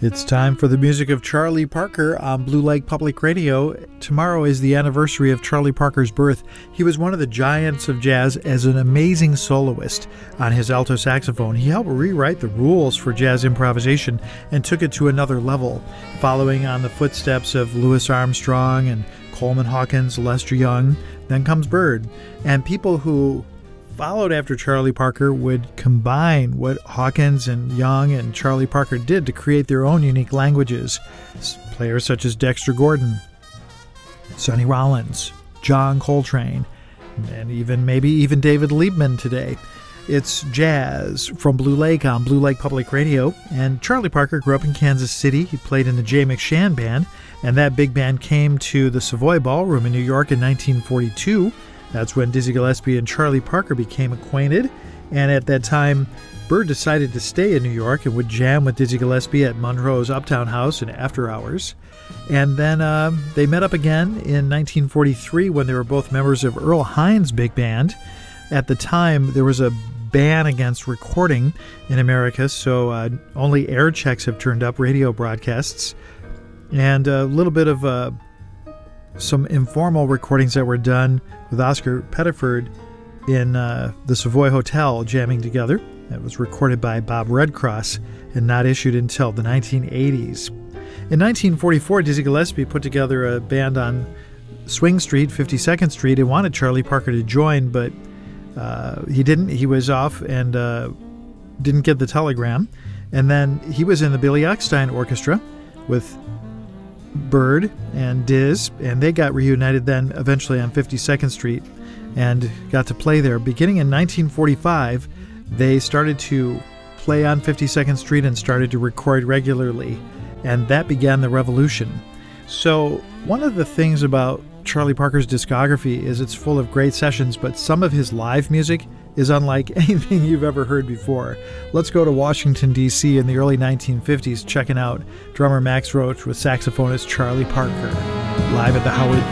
It's time for the music of Charlie Parker on Blue Lake Public Radio. Tomorrow is the anniversary of Charlie Parker's birth. He was one of the giants of jazz as an amazing soloist on his alto saxophone. He helped rewrite the rules for jazz improvisation and took it to another level, following on the footsteps of Louis Armstrong and Coleman Hawkins, Lester Young. Then comes Bird. And people who followed after Charlie Parker would combine what Hawkins and Young and Charlie Parker did to create their own unique languages. Players such as Dexter Gordon, Sonny Rollins, John Coltrane, and maybe even David Liebman today. It's jazz from Blue Lake on Blue Lake Public Radio. And Charlie Parker grew up in Kansas City. He played in the Jay McShann Band, and that big band came to the Savoy Ballroom in New York in 1942. That's when Dizzy Gillespie and Charlie Parker became acquainted, and at that time, Bird decided to stay in New York and would jam with Dizzy Gillespie at Monroe's Uptown House in after hours. And then they met up again in 1943 when they were both members of Earl Hines' big band. At the time, there was a ban against recording in America, so only air checks have turned up radio broadcasts. And a little bit of some informal recordings that were done with Oscar Pettiford in the Savoy Hotel jamming together. That was recorded by Bob Redcross and not issued until the 1980s. In 1944, Dizzy Gillespie put together a band on Swing Street, 52nd Street, and wanted Charlie Parker to join, but he didn't. He was off and didn't get the telegram. And then he was in the Billy Eckstine Orchestra with Bird and Diz, and they got reunited then eventually on 52nd Street and got to play there. Beginning in 1945, they started to play on 52nd Street and started to record regularly, and that began the revolution. So one of the things about Charlie Parker's discography is it's full of great sessions, but some of his live music is unlike anything you've ever heard before. Let's go to Washington, D.C. in the early 1950s, checking out drummer Max Roach with saxophonist Charlie Parker, live at the Howard